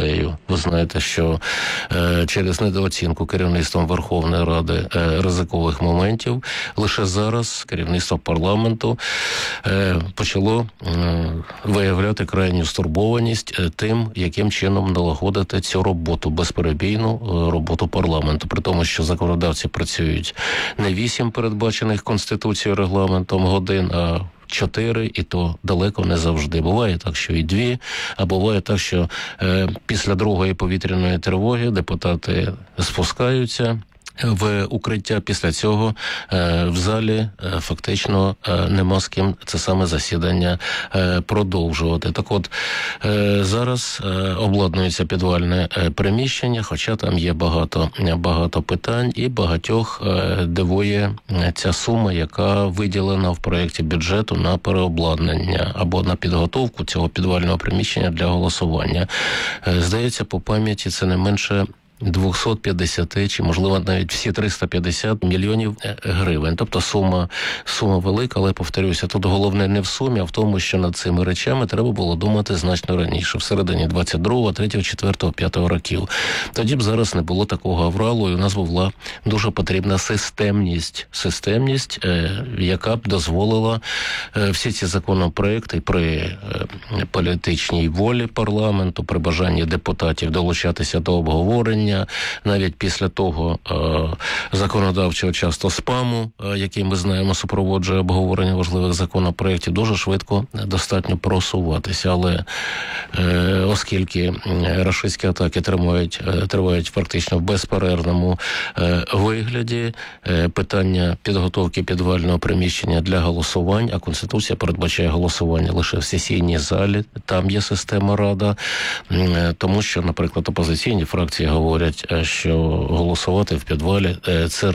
асамблеєю. Ви знаєте, що через недооцінку керівництвом Верховної Ради ризикових моментів лише зараз керівництво парламенту почало виявляти крайню стурбованість тим, яким чином налагодити цю роботу, безперебійну роботу парламенту. При тому, що законодавці працюють не 8 передбачених Конституцією регламентом годин, а 4, і то далеко не завжди. Буває так, що і 2, а буває так, що після другої повітряної тривоги депутати спускаються в укриття. Після цього в залі фактично нема з ким це саме засідання продовжувати. Так от, зараз обладнується підвальне приміщення, хоча там є багато питань, і багатьох дивує ця сума, яка виділена в проєкті бюджету на переобладнання або на підготовку цього підвального приміщення для голосування. Здається, по пам'яті це не менше 250 чи, можливо, навіть всі 350 мільйонів гривень. Тобто сума велика, але, повторюся, тут головне не в сумі, а в тому, що над цими речами треба було думати значно раніше, всередині 22-го, 3-го, 4-го, 5-го років. Тоді б зараз не було такого авралу, і у нас була дуже потрібна системність, яка б дозволила всі ці законопроекти при політичній волі парламенту, при бажанні депутатів долучатися до обговорення, навіть після того законодавчого часто спаму, який ми знаємо супроводжує обговорення важливих законопроєктів, дуже швидко достатньо просуватися. Але оскільки рашистські атаки тривають фактично в безперервному вигляді, питання підготовки підвального приміщення для голосувань, а Конституція передбачає голосування лише в сесійній залі, там є система Рада, тому що, наприклад, опозиційні фракції говорять, що голосувати в підвалі – це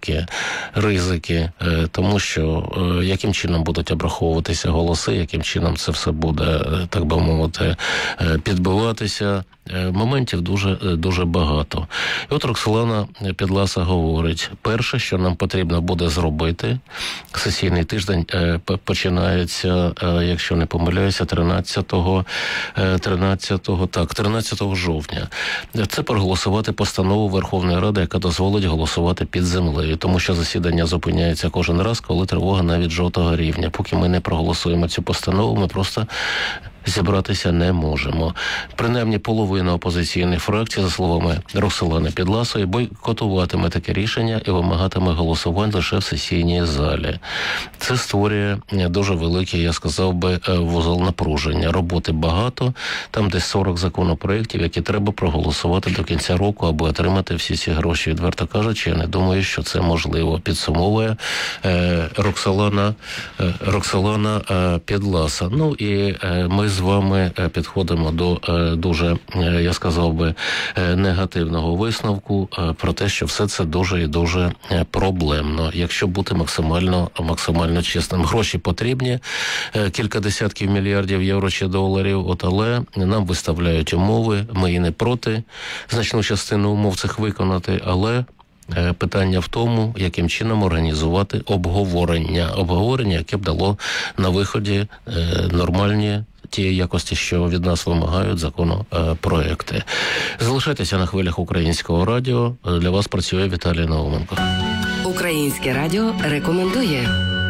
ризики, тому що яким чином будуть обраховуватися голоси, яким чином це все буде, так би мовити, підбиватися. Моментів дуже багато. І от Роксолана Підласа говорить, перше, що нам потрібно буде зробити, сесійний тиждень починається, якщо не помиляюся, 13 жовтня. Це проголосувати постанову Верховної Ради, яка дозволить голосувати під землею, тому що засідання зупиняється кожен раз, коли тривога навіть жовтого рівня. Поки ми не проголосуємо цю постанову, ми просто зібратися не можемо. Принаймні половина опозиційних фракцій, за словами Роксолани Підласої, бойкотуватиме таке рішення і вимагатиме голосувань лише в сесійній залі. Це створює дуже великий, я сказав би, вузол напруження. Роботи багато, там десь 40 законопроєктів, які треба проголосувати до кінця року, аби отримати всі ці гроші. Відверто кажучи, я не думаю, що це можливо, підсумовує Роксолана Підласа. Ну і ми з вами підходимо до дуже, я сказав би, негативного висновку про те, що все це дуже і дуже проблемно. Якщо бути максимально чесним. Гроші потрібні, кілька десятків мільярдів євро чи доларів, але нам виставляють умови, ми і не проти значну частину умов цих виконати, але питання в тому, яким чином організувати обговорення, яке б дало на виході нормальні тієї якості, що від нас вимагають законопроекти. Залишайтеся на хвилях Українського радіо. Для вас працює Віталій Науменко. Українське радіо рекомендує.